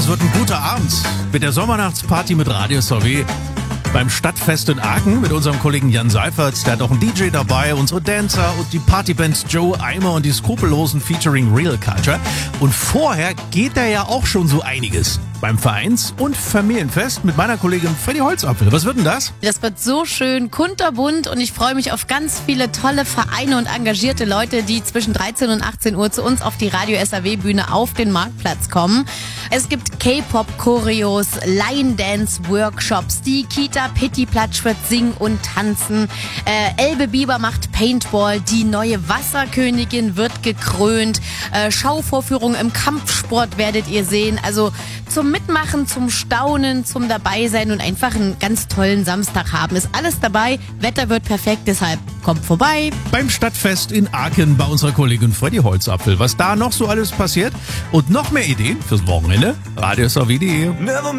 wird ein guter Abend mit der Sommernachtsparty mit Radio SW beim Stadtfest in Aachen mit unserem Kollegen Jan Seifert. Der hat auch einen DJ dabei, unsere Dancer und die Partybands Joe Eimer und die Skrupellosen featuring Real Culture. Und vorher geht da ja auch schon so einiges beim Vereins- und Familienfest mit meiner Kollegin Freddy Holzapfel. Was wird denn das? Das wird so schön kunterbunt und ich freue mich auf ganz viele tolle Vereine und engagierte Leute, die zwischen 13 und 18 Uhr zu uns auf die Radio SAW-Bühne auf den Marktplatz kommen. Es gibt K-Pop-Choreos, Line-Dance-Workshops, die Kita Pitti-Platsch wird singen und tanzen, Elbe Bieber macht Paintball, die neue Wasserkönigin wird gekrönt, Schauvorführungen im Kampfsport werdet ihr sehen, also zum Mitmachen, zum Staunen, zum Dabeisein und einfach einen ganz tollen Samstag haben. Ist alles dabei, Wetter wird perfekt, deshalb kommt vorbei. Beim Stadtfest in Aachen bei unserer Kollegin Freddy Holzapfel. Was da noch so alles passiert und noch mehr Ideen fürs Wochenende, radiosw.de.